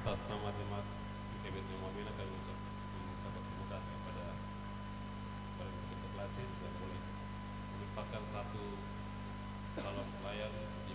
atas nama jemaat ITB Muhammadiyah kami mengucapkan terima kasih kepada Bapak Klasis yang boleh menyempatkan satu calon pelayan